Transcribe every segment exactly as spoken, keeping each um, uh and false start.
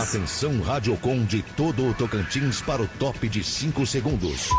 Atenção Radiocom de todo o Tocantins para o top de cinco segundos.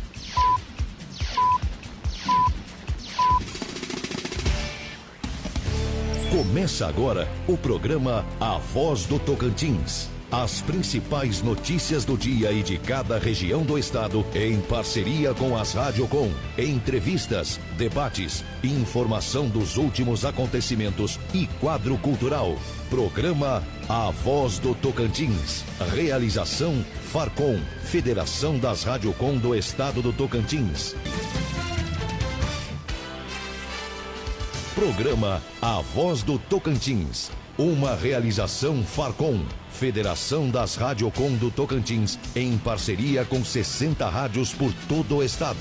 Começa agora o programa A Voz do Tocantins. As principais notícias do dia e de cada região do estado, em parceria com as Radiocom. Entrevistas, debates, informação dos últimos acontecimentos e quadro cultural. Programa A Voz do Tocantins. Realização Farcom, Federação das Radiocom do Estado do Tocantins. Programa A Voz do Tocantins. Uma realização Farcom, Federação das Radiocom do Tocantins, em parceria com sessenta rádios por todo o estado.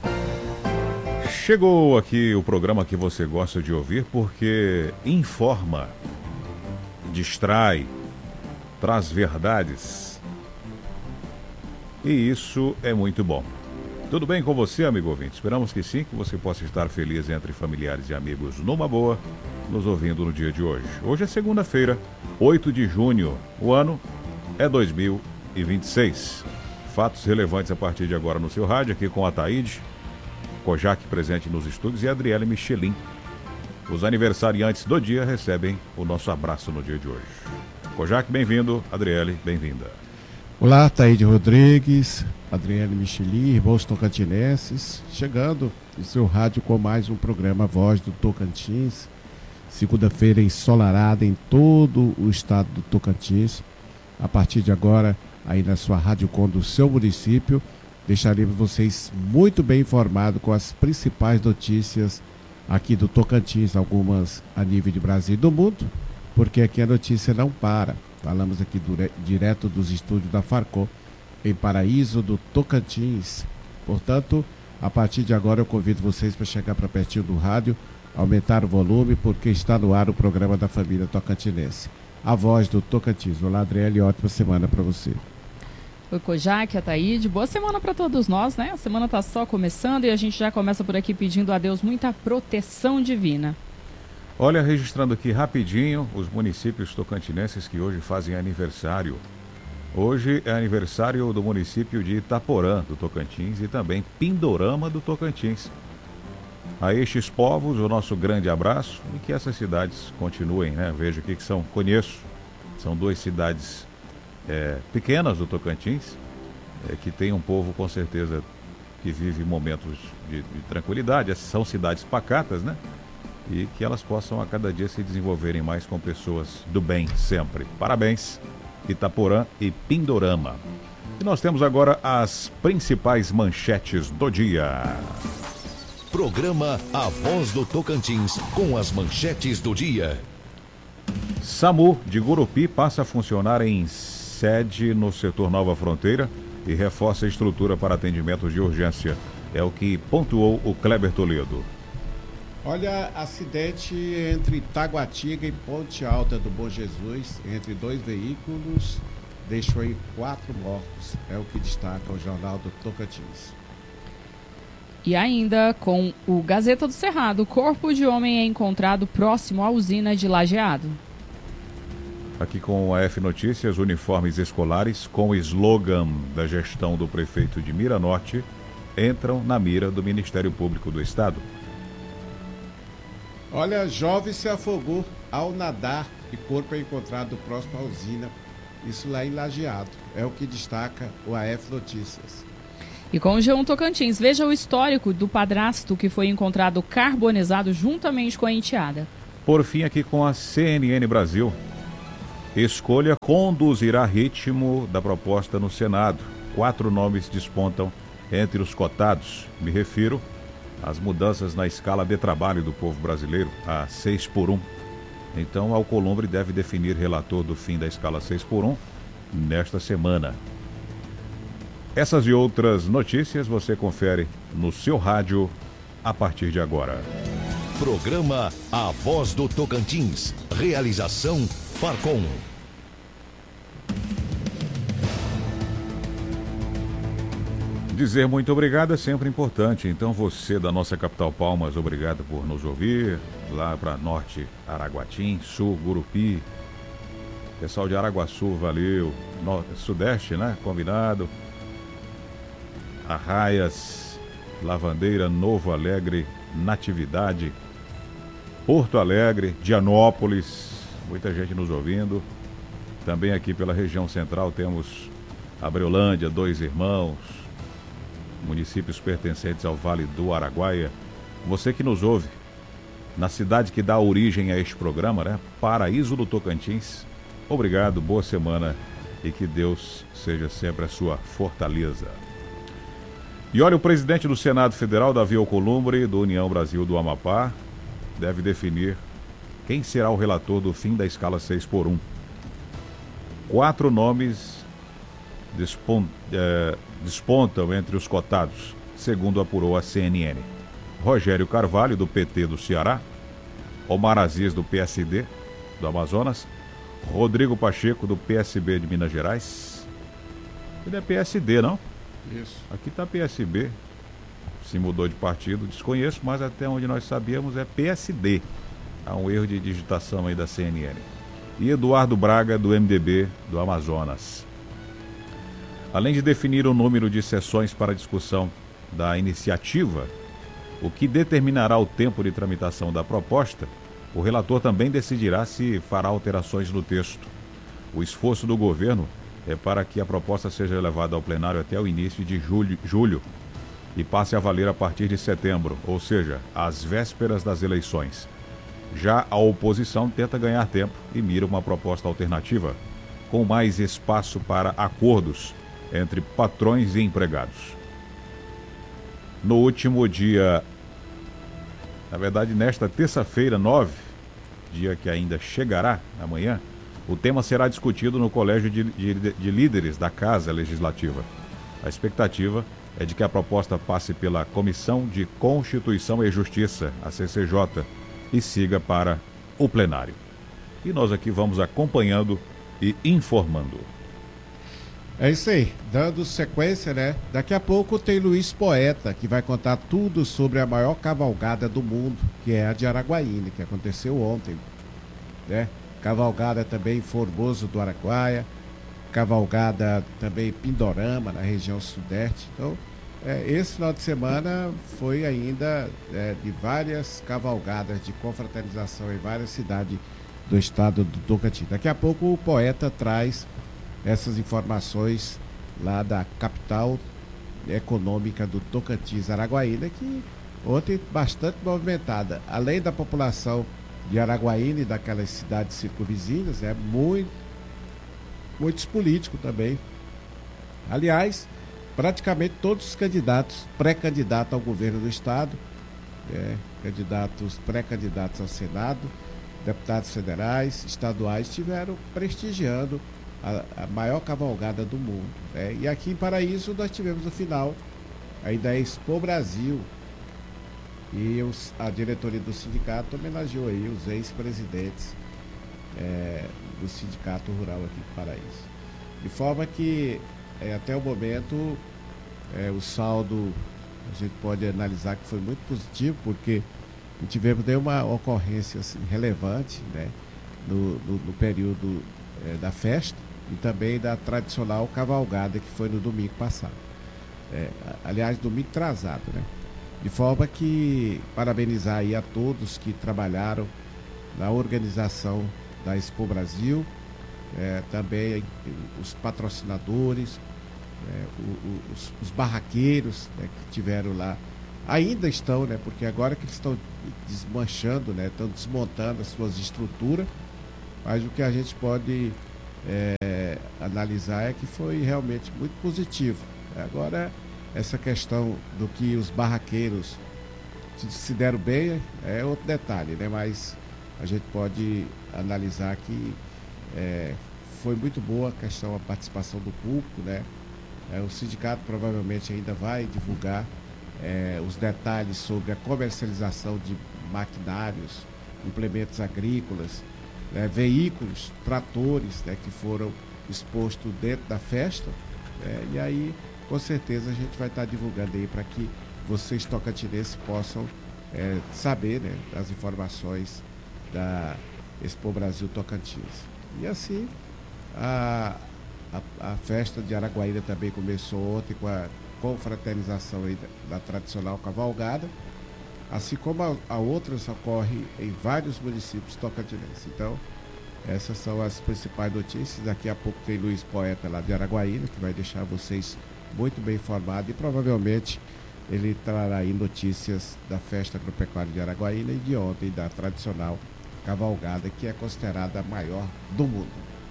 Chegou aqui o programa que você gosta de ouvir porque informa, distrai, traz verdades. E isso é muito bom. Tudo bem com você, amigo ouvinte? Esperamos que sim, que você possa estar feliz entre familiares e amigos numa boa, nos ouvindo no dia de hoje. Hoje é segunda-feira, oito de junho. O ano é dois mil e vinte e seis. Fatos relevantes a partir de agora no seu rádio, aqui com a Taíde, Kojak presente nos estúdios e a Adriele Michelin. Os aniversariantes do dia recebem o nosso abraço no dia de hoje. Kojak, bem-vindo. Adriele, bem-vinda. Olá, Taíde Rodrigues, Adriele Michelin, irmãos tocantinenses, chegando no seu rádio com mais um programa Voz do Tocantins. Segunda-feira ensolarada em todo o estado do Tocantins. A partir de agora, aí na sua Radiocom do seu município, deixaremos vocês muito bem informados com as principais notícias aqui do Tocantins, algumas a nível de Brasil e do mundo, porque aqui a notícia não para. Falamos aqui dure, direto dos estúdios da Farcom, em Paraíso do Tocantins. Portanto, a partir de agora eu convido vocês para chegar para pertinho do rádio, aumentar o volume, porque está no ar o programa da família tocantinense. A Voz do Tocantins. Olá, Adriele, ótima semana para você. Oi, Kojak, Ataíde. Boa semana para todos nós, né? A semana está só começando e a gente já começa por aqui pedindo a Deus muita proteção divina. Olha, registrando aqui rapidinho os municípios tocantinenses que hoje fazem aniversário. Hoje é aniversário do município de Itaporã, do Tocantins, e também Pindorama, do Tocantins. A estes povos, o nosso grande abraço e que essas cidades continuem, né? Vejo aqui que são, conheço, são duas cidades é, pequenas do Tocantins, é, que tem um povo com certeza que vive momentos de, de tranquilidade. São cidades pacatas, né? E que elas possam a cada dia se desenvolverem mais com pessoas do bem sempre. Parabéns, Itaporã e Pindorama. E nós temos agora as principais manchetes do dia. Programa A Voz do Tocantins, com as manchetes do dia. SAMU de Gurupi passa a funcionar em sede no setor Nova Fronteira e reforça a estrutura para atendimentos de urgência. É o que pontuou o Kleber Toledo. Olha, acidente entre Taguatinga e Ponte Alta do Bom Jesus, entre dois veículos, deixou aí quatro mortos. É o que destaca o Jornal do Tocantins. E ainda com o Gazeta do Cerrado, corpo de homem é encontrado próximo à usina de Lajeado. Aqui com a F Notícias, uniformes escolares com o slogan da gestão do prefeito de Miranorte entram na mira do Ministério Público do Estado. Olha, jovem se afogou ao nadar e corpo é encontrado próximo à usina, isso lá em Lajeado. É o que destaca o A F Notícias. E com o G um Tocantins, veja o histórico do padrasto que foi encontrado carbonizado juntamente com a enteada. Por fim, aqui com a C N N Brasil. Escolha conduzirá ritmo da proposta no Senado. Quatro nomes despontam entre os cotados. Me refiro às mudanças na escala de trabalho do povo brasileiro, a seis por um. Então, Alcolumbre deve definir relator do fim da escala seis por um nesta semana. Essas e outras notícias você confere no seu rádio a partir de agora. Programa A Voz do Tocantins. Realização Farcom. Dizer muito obrigado é sempre importante. Então você da nossa capital Palmas, obrigado por nos ouvir. Lá para norte, Araguatim, sul, Gurupi, Pessoal de Araguaçu, valeu. No, Sudeste, né? Combinado. Arraias, Lavandeira, Novo Alegre, Natividade, Porto Alegre, Dianópolis, muita gente nos ouvindo. Também aqui pela região central temos Abreolândia, Dois Irmãos, municípios pertencentes ao Vale do Araguaia. Você que nos ouve na cidade que dá origem a este programa, né? Paraíso do Tocantins. Obrigado, boa semana e que Deus seja sempre a sua fortaleza. E olha, o presidente do Senado Federal, Davi Alcolumbre, do União Brasil do Amapá, deve definir quem será o relator do fim da escala seis por um. Quatro nomes despon, é, despontam entre os cotados, segundo apurou a C N N. Rogério Carvalho, do P T do Ceará, Omar Aziz, do P S D do Amazonas, Rodrigo Pacheco, do P S B de Minas Gerais. Ele é P S D, não? Isso. Aqui está P S B, se mudou de partido, desconheço, mas até onde nós sabíamos é P S D. Há um erro de digitação aí da C N N. E Eduardo Braga, do M D B do Amazonas. Além de definir o número de sessões para discussão da iniciativa, o que determinará o tempo de tramitação da proposta, o relator também decidirá se fará alterações no texto. O esforço do governo é para que a proposta seja levada ao plenário até o início de julho, julho e passe a valer a partir de setembro, ou seja, às vésperas das eleições. Já a oposição tenta ganhar tempo e mira uma proposta alternativa, com mais espaço para acordos entre patrões e empregados. No último dia, na verdade nesta terça-feira, nove, dia que ainda chegará amanhã, o tema será discutido no Colégio de, de, de Líderes da Casa Legislativa. A expectativa é de que a proposta passe pela Comissão de Constituição e Justiça, a C C J, e siga para o plenário. E nós aqui vamos acompanhando e informando. É isso aí, dando sequência, né? Daqui a pouco tem Luiz Poeta, que vai contar tudo sobre a maior cavalgada do mundo, que é a de Araguaína, que aconteceu ontem, né? Cavalgada também em Formoso do Araguaia, cavalgada também em Pindorama, na região sudeste. Então, é, esse final de semana foi ainda é, de várias cavalgadas de confraternização em várias cidades do estado do Tocantins. Daqui a pouco o Poeta traz essas informações lá da capital econômica do Tocantins, Araguaína, que ontem bastante movimentada. Além da população de Araguaína e daquelas cidades circunvizinhas, é muito, muitos políticos também. Aliás, praticamente todos os candidatos, pré-candidatos ao governo do estado, é, candidatos, pré-candidatos ao Senado, deputados federais, estaduais, estiveram prestigiando a, a maior cavalgada do mundo. Né? E aqui em Paraíso nós tivemos no final ainda a Expo Brasil, e os, a diretoria do sindicato homenageou aí os ex-presidentes é, do Sindicato Rural aqui de Paraíso. De forma que, é, até o momento, é, o saldo a gente pode analisar que foi muito positivo, porque não tivemos nenhuma ocorrência assim, relevante, né, no, no, no período é, da festa e também da tradicional cavalgada que foi no domingo passado. É, aliás, domingo atrasado, né? De forma que parabenizar aí a todos que trabalharam na organização da Expo Brasil, é, também os patrocinadores, é, o, o, os, os barraqueiros, né, que tiveram lá, ainda estão, né, porque agora que eles estão desmanchando, né, estão desmontando as suas estruturas, mas o que a gente pode é, analisar é que foi realmente muito positivo. Agora, essa questão do que os barraqueiros se deram bem é outro detalhe, né? Mas a gente pode analisar que é, foi muito boa a questão, a participação do público, né? É, o sindicato provavelmente ainda vai divulgar é, os detalhes sobre a comercialização de maquinários, implementos agrícolas, né? Veículos, tratores, né? Que foram expostos dentro da festa, é, e aí com certeza a gente vai estar divulgando aí para que vocês tocantinenses possam é, saber, né, as informações da Expo Brasil Tocantins. E assim A, a, a festa de Araguaína também começou ontem com a confraternização aí da, da tradicional cavalgada, assim como a, a outras ocorre em vários municípios tocantinenses. Então, essas são as principais notícias. Daqui a pouco tem Luiz Poeta lá de Araguaína, que vai deixar vocês muito bem informados e provavelmente ele trará aí notícias da festa agropecuária de Araguaína e de ontem da tradicional cavalgada, que é considerada a maior do mundo.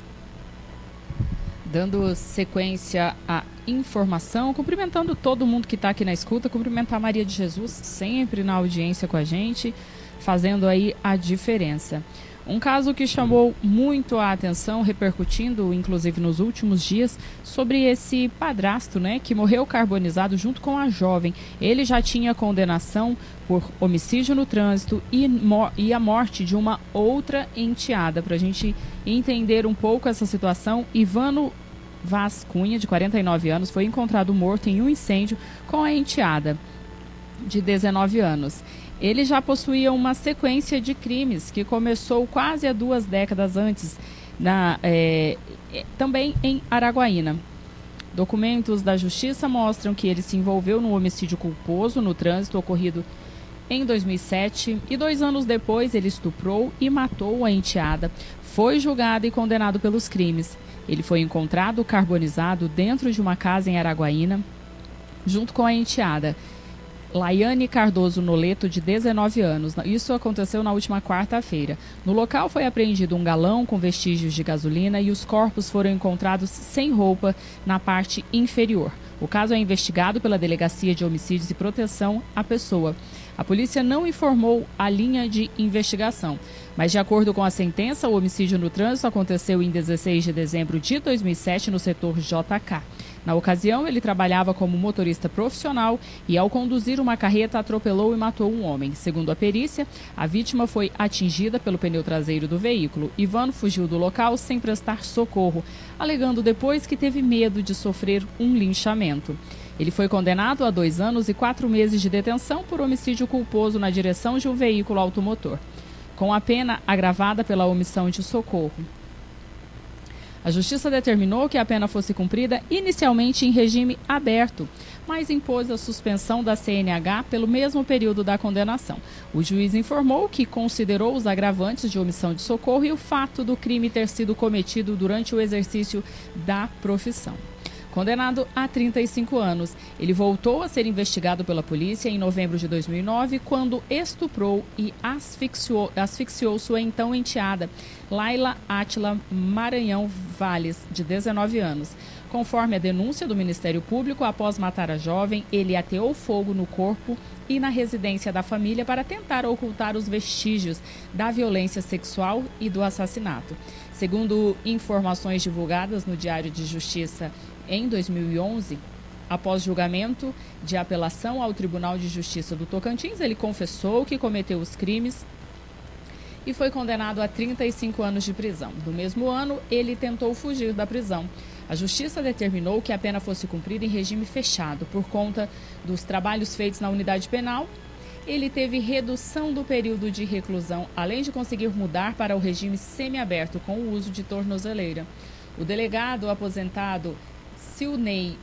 Dando sequência à informação, cumprimentando todo mundo que está aqui na escuta, cumprimentar a Maria de Jesus, sempre na audiência com a gente, fazendo aí a diferença. Um caso que chamou muito a atenção, repercutindo inclusive nos últimos dias, sobre esse padrasto, né, que morreu carbonizado junto com a jovem. Ele já tinha condenação por homicídio no trânsito e, e a morte de uma outra enteada. Para a gente entender um pouco essa situação, Ivano Vaz Cunha, de quarenta e nove anos, foi encontrado morto em um incêndio com a enteada de dezenove anos. Ele já possuía uma sequência de crimes que começou quase há duas décadas antes, na, é, também em Araguaína. Documentos da Justiça mostram que ele se envolveu num homicídio culposo no trânsito ocorrido em dois mil e sete e dois anos depois ele estuprou e matou a enteada. Foi julgado e condenado pelos crimes. Ele foi encontrado carbonizado dentro de uma casa em Araguaína, junto com a enteada, Laiane Cardoso Noleto, de dezenove anos. Isso aconteceu na última quarta-feira. No local foi apreendido um galão com vestígios de gasolina e os corpos foram encontrados sem roupa na parte inferior. O caso é investigado pela Delegacia de Homicídios e Proteção à Pessoa. A polícia não informou a linha de investigação, mas de acordo com a sentença, o homicídio no trânsito aconteceu em dezesseis de dezembro de dois mil e sete no setor J K. Na ocasião, ele trabalhava como motorista profissional e, ao conduzir uma carreta, atropelou e matou um homem. Segundo a perícia, a vítima foi atingida pelo pneu traseiro do veículo. Ivano fugiu do local sem prestar socorro, alegando depois que teve medo de sofrer um linchamento. Ele foi condenado a dois anos e quatro meses de detenção por homicídio culposo na direção de um veículo automotor, com a pena agravada pela omissão de socorro. A Justiça determinou que a pena fosse cumprida inicialmente em regime aberto, mas impôs a suspensão da C N H pelo mesmo período da condenação. O juiz informou que considerou os agravantes de omissão de socorro e o fato do crime ter sido cometido durante o exercício da profissão. Condenado a trinta e cinco anos, ele voltou a ser investigado pela polícia em novembro de dois mil e nove, quando estuprou e asfixiou, asfixiou sua então enteada, Laila Átila Maranhão Valles, de dezenove anos. Conforme a denúncia do Ministério Público, após matar a jovem, ele ateou fogo no corpo e na residência da família para tentar ocultar os vestígios da violência sexual e do assassinato. Segundo informações divulgadas no Diário de Justiça em dois mil e onze, após julgamento de apelação ao Tribunal de Justiça do Tocantins, ele confessou que cometeu os crimes e foi condenado a trinta e cinco anos de prisão. No mesmo ano, ele tentou fugir da prisão. A Justiça determinou que a pena fosse cumprida em regime fechado. Por conta dos trabalhos feitos na unidade penal, ele teve redução do período de reclusão, além de conseguir mudar para o regime semiaberto com o uso de tornozeleira. O delegado aposentado Silney,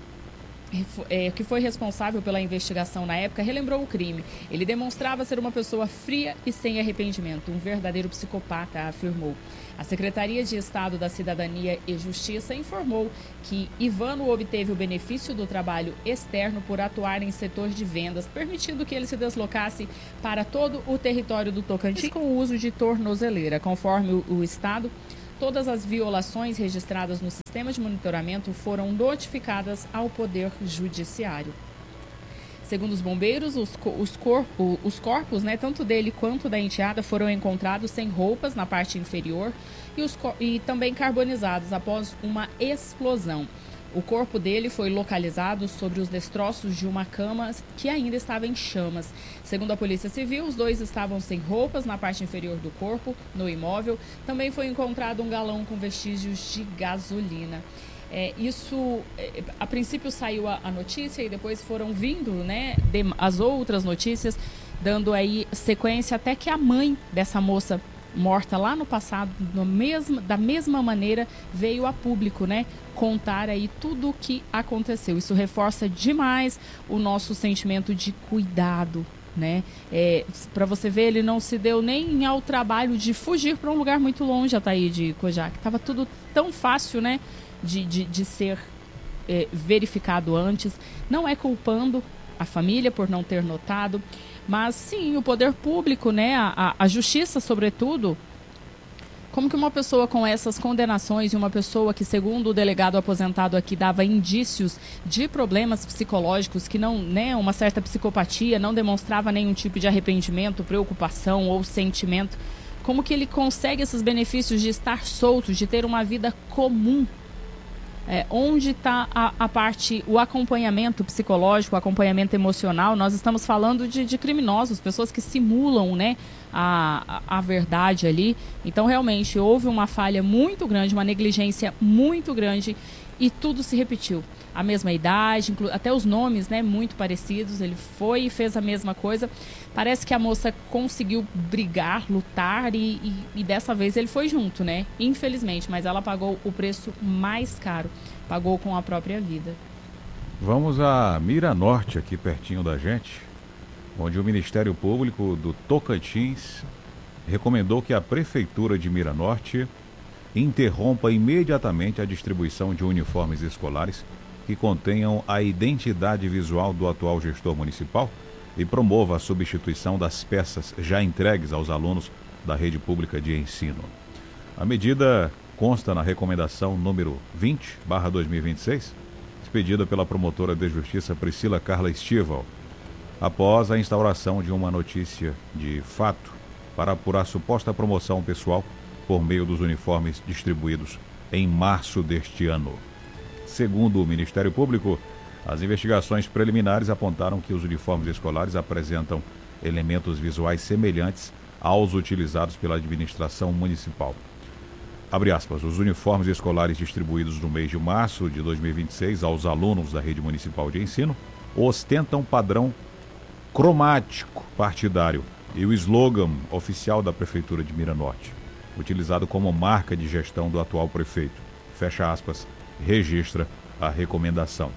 é, que foi responsável pela investigação na época, relembrou o crime. Ele demonstrava ser uma pessoa fria e sem arrependimento, um verdadeiro psicopata, afirmou. A Secretaria de Estado da Cidadania e Justiça informou que Ivano obteve o benefício do trabalho externo por atuar em setor de vendas, permitindo que ele se deslocasse para todo o território do Tocantins com o uso de tornozeleira. Conforme o, o Estado, todas as violações registradas no sistema de monitoramento foram notificadas ao Poder Judiciário. Segundo os bombeiros, os, os, corpo, os corpos, né, tanto dele quanto da enteada, foram encontrados sem roupas na parte inferior e, os, e também carbonizados após uma explosão. O corpo dele foi localizado sobre os destroços de uma cama que ainda estava em chamas. Segundo a Polícia Civil, os dois estavam sem roupas na parte inferior do corpo, no imóvel. Também foi encontrado um galão com vestígios de gasolina. É, isso, é, a princípio saiu a, a notícia e depois foram vindo, né, de, as outras notícias, dando aí sequência até que a mãe dessa moça morta lá no passado, no mesmo, da mesma maneira, veio a público, né, contar aí tudo o que aconteceu. Isso reforça demais o nosso sentimento de cuidado, né? É, para você ver, ele não se deu nem ao trabalho de fugir para um lugar muito longe, Ataíde Kojak. Estava tudo tão fácil, né, de, de, de ser é, verificado antes. Não é culpando a família por não ter notado, mas sim o poder público, né, a, a justiça, sobretudo. Como que uma pessoa com essas condenações e uma pessoa que, segundo o delegado aposentado aqui, dava indícios de problemas psicológicos, que não, né, uma certa psicopatia, não demonstrava nenhum tipo de arrependimento, preocupação ou sentimento, como que ele consegue esses benefícios de estar solto, de ter uma vida comum? É, onde está a, a parte, o acompanhamento psicológico, o acompanhamento emocional? Nós estamos falando de, de criminosos, pessoas que simulam, né, a, a, a verdade ali. Então, realmente, houve uma falha muito grande, uma negligência muito grande e tudo se repetiu. A mesma idade, até os nomes, né, muito parecidos. Ele foi e fez a mesma coisa. Parece que a moça conseguiu brigar, lutar e, e, e dessa vez ele foi junto, né? Infelizmente, mas ela pagou o preço mais caro. Pagou com a própria vida. Vamos a Miranorte, aqui pertinho da gente, onde o Ministério Público do Tocantins recomendou que a Prefeitura de Miranorte interrompa imediatamente a distribuição de uniformes escolares que contenham a identidade visual do atual gestor municipal e promova a substituição das peças já entregues aos alunos da rede pública de ensino. A medida consta na recomendação número vinte barra dois mil e vinte e seis, expedida pela promotora de justiça Priscila Carla Estival, após a instauração de uma notícia de fato para apurar suposta promoção pessoal por meio dos uniformes distribuídos em março deste ano. Segundo o Ministério Público, as investigações preliminares apontaram que os uniformes escolares apresentam elementos visuais semelhantes aos utilizados pela administração municipal. Abre aspas, os uniformes escolares distribuídos no mês de março de dois mil e vinte e seis aos alunos da rede municipal de ensino ostentam padrão cromático partidário e o slogan oficial da Prefeitura de Miranorte, utilizado como marca de gestão do atual prefeito. Fecha aspas, registra a recomendação.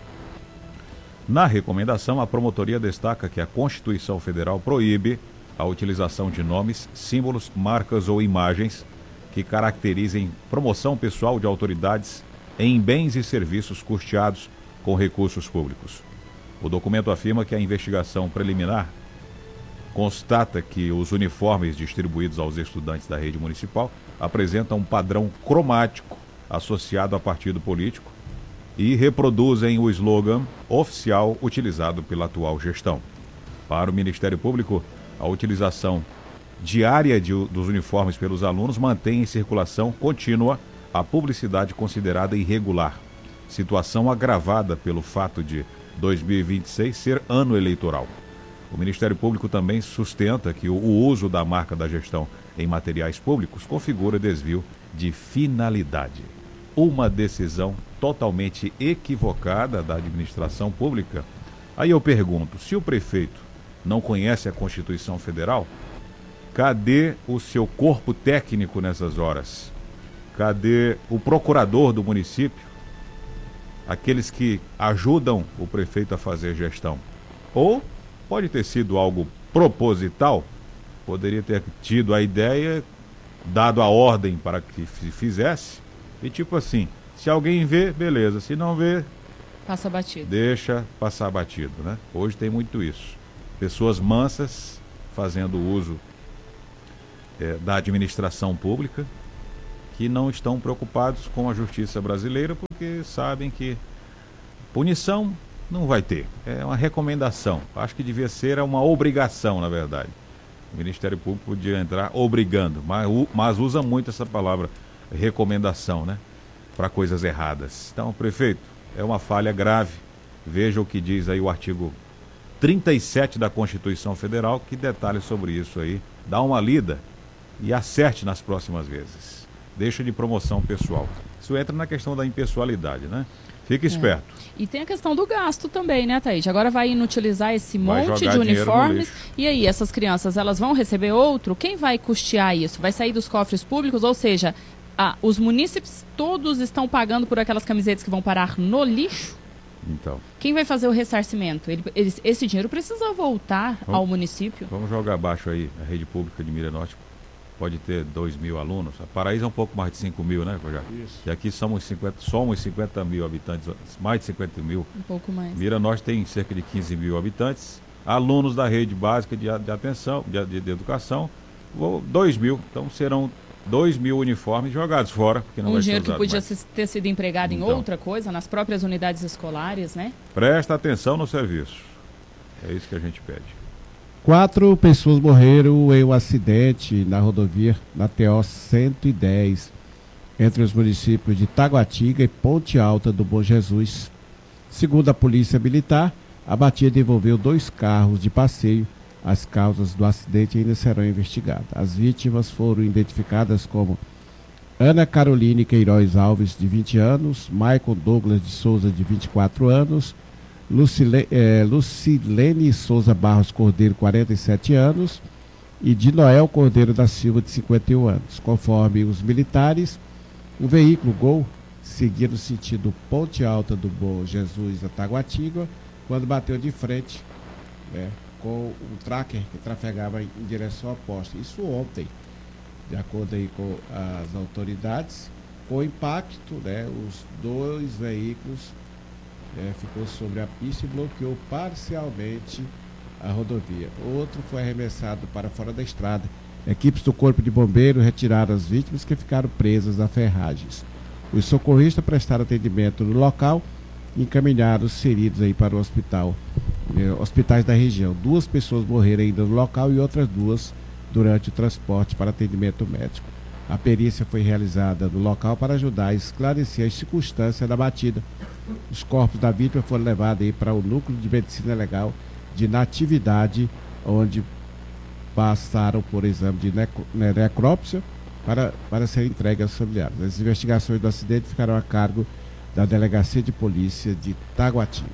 Na recomendação, a promotoria destaca que a Constituição Federal proíbe a utilização de nomes, símbolos, marcas ou imagens que caracterizem promoção pessoal de autoridades em bens e serviços custeados com recursos públicos. O documento afirma que a investigação preliminar constata que os uniformes distribuídos aos estudantes da rede municipal apresentam um padrão cromático associado a partido político e reproduzem o slogan oficial utilizado pela atual gestão. Para o Ministério Público, a utilização diária de, dos uniformes pelos alunos mantém em circulação contínua a publicidade considerada irregular, situação agravada pelo fato de dois mil e vinte e seis ser ano eleitoral. O Ministério Público também sustenta que o, o uso da marca da gestão em materiais públicos configura desvio de finalidade. Uma decisão totalmente equivocada da administração pública. Aí eu pergunto, se o prefeito não conhece a Constituição Federal, cadê o seu corpo técnico nessas horas? Cadê o procurador do município? Aqueles que ajudam o prefeito a fazer gestão? Ou pode ter sido algo proposital, poderia ter tido a ideia, dado a ordem para que fizesse, e tipo assim, se alguém vê, beleza, se não vê, passa batido. Deixa passar batido, né? Hoje tem muito isso. Pessoas mansas fazendo uso é, da administração pública, que não estão preocupados com a justiça brasileira, porque sabem que punição não vai ter. É uma recomendação. Acho que devia ser uma obrigação, na verdade. O Ministério Público podia entrar obrigando, mas, mas usa muito essa palavra recomendação, né? Para coisas erradas. Então, prefeito, é uma falha grave. Veja o que diz aí o artigo trinta e sete da Constituição Federal, que detalha sobre isso aí. Dá uma lida e acerte nas próximas vezes. Deixa de promoção pessoal. Isso entra na questão da impessoalidade, né? Fique esperto. É. E tem a questão do gasto também, né, Thaís? Agora vai inutilizar esse vai monte de uniformes. E aí, essas crianças, elas vão receber outro? Quem vai custear isso? Vai sair dos cofres públicos? Ou seja, ah, os munícipes todos estão pagando por aquelas camisetas que vão parar no lixo? Então. Quem vai fazer o ressarcimento? Ele, ele, esse dinheiro precisa voltar vamos, ao município. Vamos jogar abaixo aí a rede pública de Mira Norte. Pode ter dois mil alunos. A Paraíso é um pouco mais de cinco mil, né, Rogério? Isso. E aqui somos cinquenta, somos cinquenta mil habitantes, mais de cinquenta mil. Um pouco mais. Mira Norte tem cerca de quinze mil habitantes. Alunos da rede básica de, de atenção, de, de, de educação, dois mil. Então serão dois mil uniformes jogados fora. Porque não um vai dinheiro ser que podia mais. ter sido empregado então, em outra coisa, nas próprias unidades escolares, né? Presta atenção no serviço. É isso que a gente pede. Quatro pessoas morreram em um acidente na rodovia, na T O cento e dez, entre os municípios de Taguatinga e Ponte Alta do Bom Jesus. Segundo a Polícia Militar, a batida envolveu dois carros de passeio. As causas do acidente ainda serão investigadas. As vítimas foram identificadas como Ana Caroline Queiroz Alves, de vinte anos, Maicon Douglas de Souza, de vinte e quatro anos, Lucile, eh, Lucilene Souza Barros Cordeiro, quarenta e sete anos, e de Noel Cordeiro da Silva, de cinquenta e um anos. Conforme os militares, o veículo Gol seguia no sentido Ponte Alta do Bom Jesus a Taguatinga, quando bateu de frente, né, com o tracker que trafegava em direção oposta. Isso ontem, de acordo aí com as autoridades. Com o impacto, né, os dois veículos É, ficou sobre a pista e bloqueou parcialmente a rodovia. Outro foi arremessado para fora da estrada. Equipes do Corpo de Bombeiros retiraram as vítimas que ficaram presas a ferragens. Os socorristas prestaram atendimento no local e encaminharam os feridos aí para o hospital, eh, hospitais da região. Duas pessoas morreram ainda no local e outras duas durante o transporte para atendimento médico. A perícia foi realizada no local para ajudar a esclarecer as circunstâncias da batida. Os corpos da vítima foram levados aí para o Núcleo de Medicina Legal de Natividade, onde passaram por exame de necrópsia para, para serem entregues aos familiares. As investigações do acidente ficarão a cargo da Delegacia de Polícia de Taguatinga.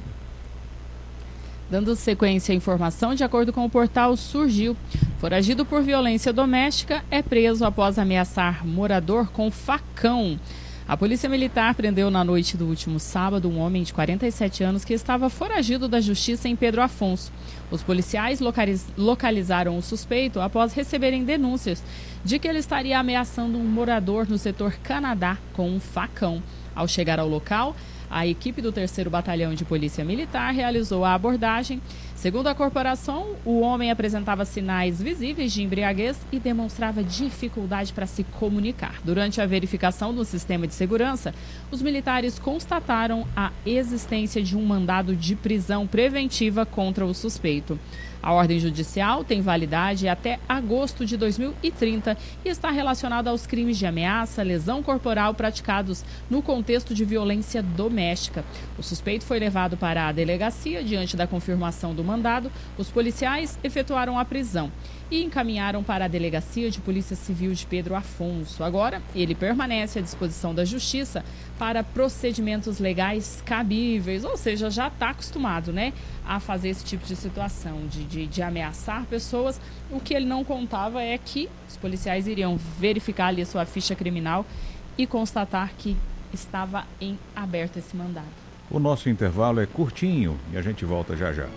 Dando sequência à informação, de acordo com o portal Surgiu, foragido por violência doméstica é preso após ameaçar morador com facão. A Polícia Militar prendeu na noite do último sábado um homem de quarenta e sete anos que estava foragido da Justiça em Pedro Afonso. Os policiais localiz- localizaram o suspeito após receberem denúncias de que ele estaria ameaçando um morador no setor Canadá com um facão. Ao chegar ao local, a equipe do terceiro Batalhão de Polícia Militar realizou a abordagem. Segundo a corporação, o homem apresentava sinais visíveis de embriaguez e demonstrava dificuldade para se comunicar. Durante a verificação do sistema de segurança, os militares constataram a existência de um mandado de prisão preventiva contra o suspeito. A ordem judicial tem validade até agosto de dois mil e trinta e está relacionada aos crimes de ameaça, lesão corporal praticados no contexto de violência doméstica. O suspeito foi levado para a delegacia. Diante da confirmação do mandado, os policiais efetuaram a prisão e encaminharam para a Delegacia de Polícia Civil de Pedro Afonso. Agora, ele permanece à disposição da Justiça para procedimentos legais cabíveis, ou seja, já está acostumado, né, a fazer esse tipo de situação, de, de, de ameaçar pessoas. O que ele não contava é que os policiais iriam verificar ali a sua ficha criminal e constatar que estava em aberto esse mandado. O nosso intervalo é curtinho e a gente volta já já.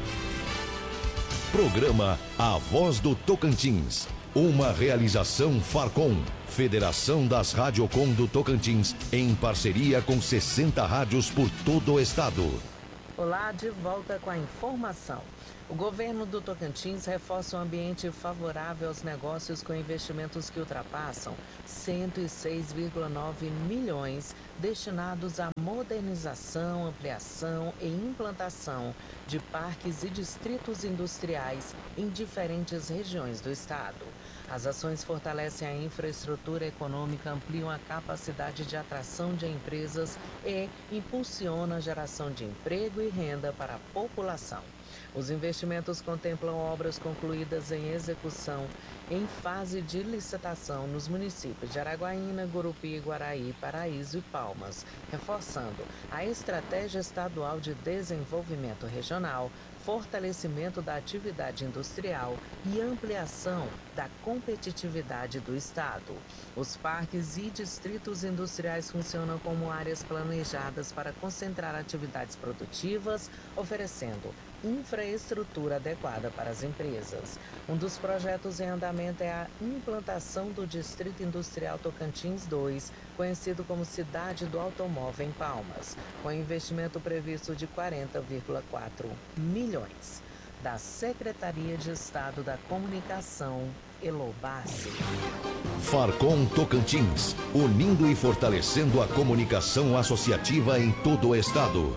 Programa A Voz do Tocantins. Uma realização Farcom, Federação das Radiocom do Tocantins, em parceria com sessenta rádios por todo o estado. Olá, de volta com a informação. O governo do Tocantins reforça um ambiente favorável aos negócios com investimentos que ultrapassam cento e seis vírgula nove milhões destinados à modernização, ampliação e implantação de parques e distritos industriais em diferentes regiões do estado. As ações fortalecem a infraestrutura econômica, ampliam a capacidade de atração de empresas e impulsionam a geração de emprego e renda para a população. Os investimentos contemplam obras concluídas em execução em fase de licitação nos municípios de Araguaína, Gurupi, Guaraí, Paraíso e Palmas, reforçando a estratégia estadual de desenvolvimento regional, fortalecimento da atividade industrial e ampliação da competitividade do Estado. Os parques e distritos industriais funcionam como áreas planejadas para concentrar atividades produtivas, oferecendo infraestrutura adequada para as empresas. Um dos projetos em andamento é a implantação do Distrito Industrial Tocantins dois, conhecido como Cidade do Automóvel em Palmas, com investimento previsto de quarenta vírgula quatro milhões. Da Secretaria de Estado da Comunicação, Elobassi. Farcom Tocantins, unindo e fortalecendo a comunicação associativa em todo o estado.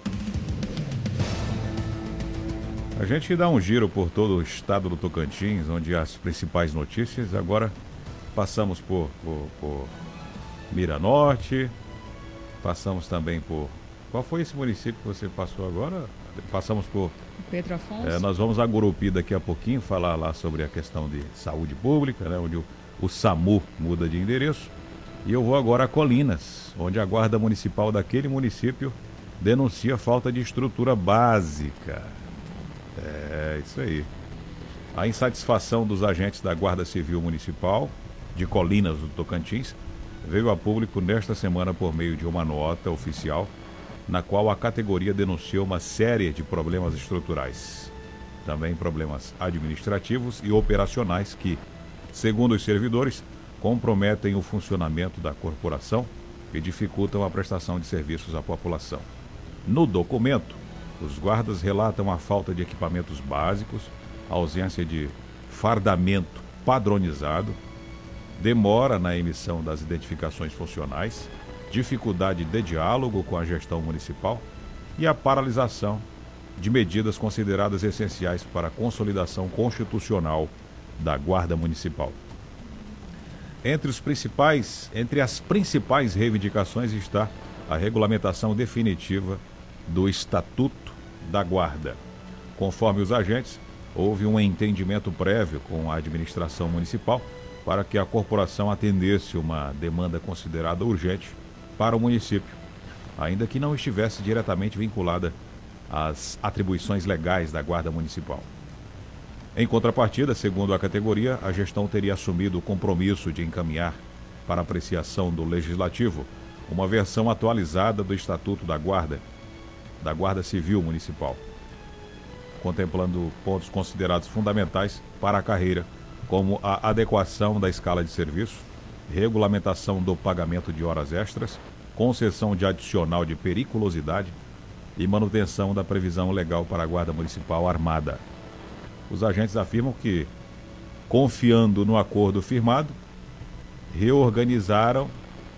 A gente dá um giro por todo o estado do Tocantins, onde há as principais notícias. Agora passamos por, por, por Miranorte, passamos também por... Qual foi esse município que você passou agora? Passamos por... Pedro Afonso. É, nós vamos a Gurupi daqui a pouquinho falar lá sobre a questão de saúde pública, né, onde o, o SAMU muda de endereço. E eu vou agora a Colinas, onde a Guarda Municipal daquele município denuncia falta de estrutura básica. É, isso aí. A insatisfação dos agentes da Guarda Civil Municipal de Colinas do Tocantins veio a público nesta semana por meio de uma nota oficial, na qual a categoria denunciou uma série de problemas estruturais, também problemas administrativos e operacionais que, segundo os servidores, comprometem o funcionamento da corporação e dificultam a prestação de serviços à população. No documento, os guardas relatam a falta de equipamentos básicos, a ausência de fardamento padronizado, demora na emissão das identificações funcionais, dificuldade de diálogo com a gestão municipal e a paralisação de medidas consideradas essenciais para a consolidação constitucional da Guarda Municipal. Entre, os principais, entre as principais reivindicações está a regulamentação definitiva do Estatuto da Guarda. Conforme os agentes, houve um entendimento prévio com a administração municipal para que a corporação atendesse uma demanda considerada urgente para o município, ainda que não estivesse diretamente vinculada às atribuições legais da Guarda Municipal. Em contrapartida, segundo a categoria, a gestão teria assumido o compromisso de encaminhar para apreciação do Legislativo uma versão atualizada do Estatuto da Guarda, da Guarda Civil Municipal, contemplando pontos considerados fundamentais para a carreira, como a adequação da escala de serviço, regulamentação do pagamento de horas extras, concessão de adicional de periculosidade e manutenção da previsão legal para a Guarda Municipal Armada. Os agentes afirmam que, confiando no acordo firmado, reorganizaram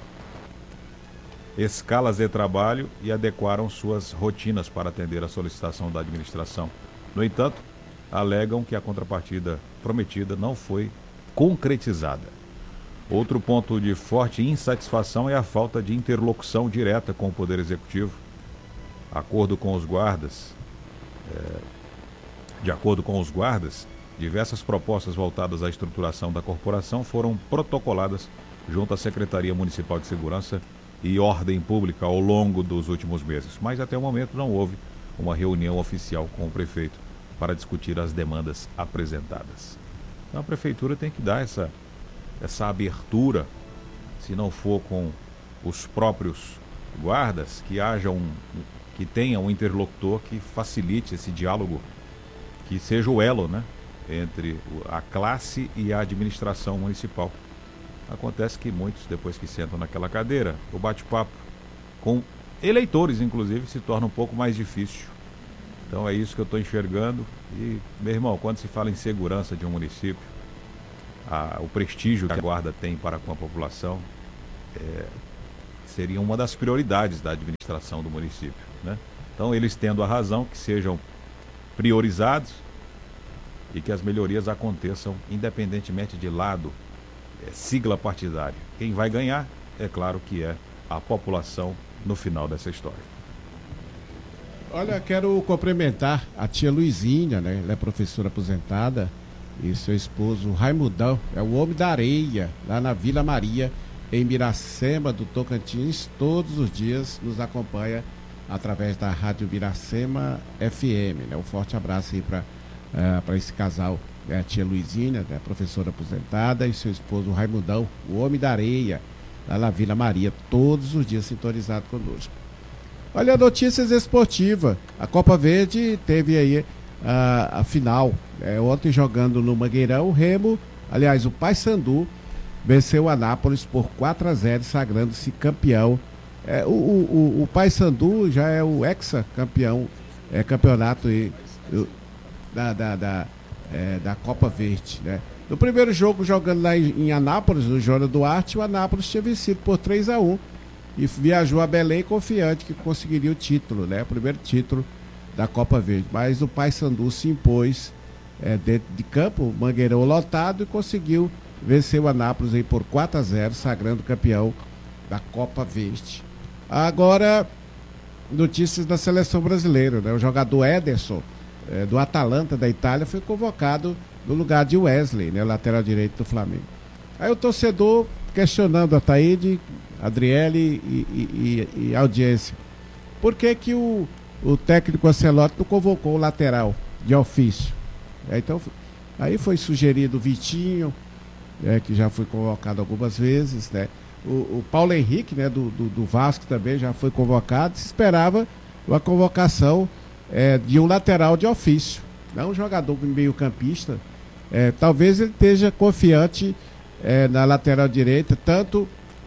escalas de trabalho e adequaram suas rotinas para atender a solicitação da administração. No entanto, alegam que a contrapartida prometida não foi concretizada. Outro ponto de forte insatisfação é a falta de interlocução direta com o Poder Executivo. Acordo com os guardas, é, de acordo com os guardas, diversas propostas voltadas à estruturação da corporação foram protocoladas junto à Secretaria Municipal de Segurança e Ordem Pública ao longo dos últimos meses, mas até o momento não houve uma reunião oficial com o prefeito para discutir as demandas apresentadas. Então a prefeitura tem que dar essa, essa abertura, se não for com os próprios guardas, que haja um, que tenha um interlocutor que facilite esse diálogo, que seja o elo, né, entre a classe e a administração municipal. Acontece que muitos, depois que sentam naquela cadeira, o bate-papo com eleitores, inclusive, se torna um pouco mais difícil. Então é isso que eu estou enxergando. E, meu irmão, quando se fala em segurança de um município, a, o prestígio que a guarda tem para com a população é, seria uma das prioridades da administração do município, né? Então, eles tendo a razão, que sejam priorizados e que as melhorias aconteçam independentemente de lado, é, sigla partidária. Quem vai ganhar, é claro que é a população no final dessa história. Olha, quero cumprimentar a tia Luizinha, né? Ela é professora aposentada, e seu esposo Raimundão, é o homem da areia, lá na Vila Maria, em Miracema do Tocantins. Todos os dias nos acompanha através da Rádio Miracema F M, né? Um forte abraço aí para uh, para esse casal, né? A tia Luizinha, né? Professora aposentada, e seu esposo Raimundão, o homem da areia, lá na Vila Maria, todos os dias sintonizado conosco. Olha, notícias esportivas. A Copa Verde teve aí a, a final. É, ontem jogando no Mangueirão, o Remo, aliás, o Paysandu, venceu o Anápolis por quatro a zero, sagrando-se campeão. É, o, o, o Paysandu já é o ex-campeão, é, campeonato aí, o, da, da, da, é, da Copa Verde, né? No primeiro jogo, jogando lá em, em Anápolis, no Joana Duarte, o Anápolis tinha vencido por três a um. E viajou a Belém confiante que conseguiria o título, né? O primeiro título da Copa Verde. Mas o Paysandu se impôs é, dentro de campo, o Mangueirão lotado, e conseguiu vencer o Anápolis aí por quatro a zero, sagrando campeão da Copa Verde. Agora, notícias da seleção brasileira, né? O jogador Ederson, é, do Atalanta da Itália, foi convocado no lugar de Wesley, né? Lateral direito do Flamengo. Aí o torcedor questionando a Taíde, Adriele e, e, e, e audiência. Por que que o, o técnico Ancelotti não convocou o lateral de ofício? É, então, aí foi sugerido o Vitinho, é, que já foi convocado algumas vezes, né? O, o Paulo Henrique, né, do, do, do Vasco também já foi convocado. Se esperava uma convocação é, de um lateral de ofício, não um jogador meio campista. É, talvez ele esteja confiante é, na lateral direita, tanto...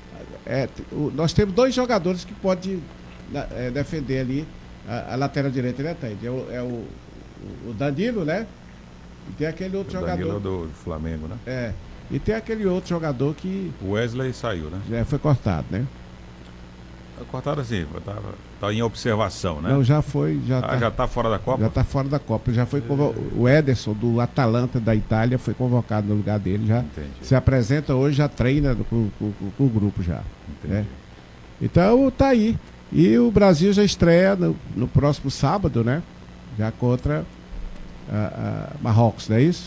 É, o, nós temos dois jogadores que podem é, defender ali a, a lateral direita, né, Taíde? É, o, é o, o Danilo, né? E tem aquele outro o jogador. Danilo do Flamengo, né? É. E tem aquele outro jogador que. O Wesley saiu, né? Já foi cortado, né? Cortado assim, tá, tá em observação, né? Não, já foi. Já, ah, tá, já tá fora da Copa? Já tá fora da Copa. Já foi convo... O Ederson, do Atalanta da Itália, foi convocado no lugar dele. Já Entendi. Se apresenta hoje, já treina com, com, com, com o grupo já. Entendi. Né? Então tá aí. E o Brasil já estreia no, no próximo sábado, né? Já contra a, a Marrocos, não é isso?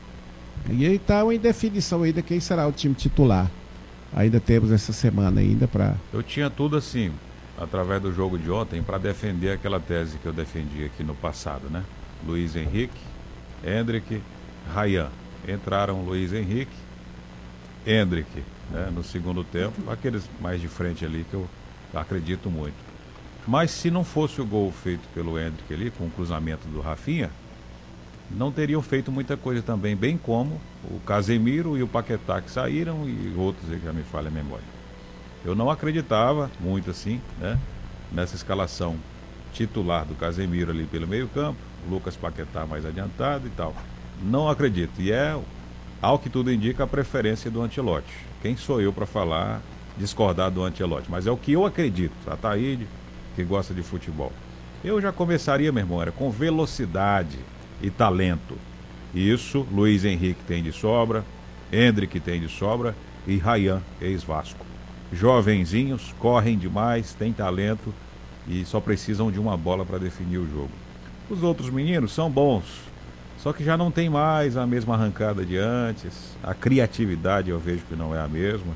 E aí tá uma indefinição ainda quem será o time titular. Ainda temos essa semana ainda para. Eu tinha tudo assim, através do jogo de ontem, para defender aquela tese que eu defendi aqui no passado, né? Luiz Henrique, Hendrick, Rayan. Entraram Luiz Henrique, Hendrick, né? No segundo tempo, aqueles mais de frente ali que eu acredito muito. Mas se não fosse o gol feito pelo Hendrick ali, com o cruzamento do Rafinha, não teriam feito muita coisa também, bem como o Casemiro e o Paquetá que saíram e outros aí que já me falha a memória. Eu não acreditava muito assim, né, nessa escalação titular do Casemiro ali pelo meio campo, o Lucas Paquetá mais adiantado e tal. Não acredito. E é, ao que tudo indica, a preferência do Ancelotti. Quem sou eu para falar, discordar do Ancelotti? Mas é o que eu acredito. A Taíde, que gosta de futebol. Eu já começaria, meu irmão, era com velocidade e talento. Isso, Luiz Henrique tem de sobra, Hendrick tem de sobra e Rayan, ex-Vasco. Jovenzinhos, correm demais, têm talento e só precisam de uma bola para definir o jogo. Os outros meninos são bons, só que já não tem mais a mesma arrancada de antes, a criatividade eu vejo que não é a mesma.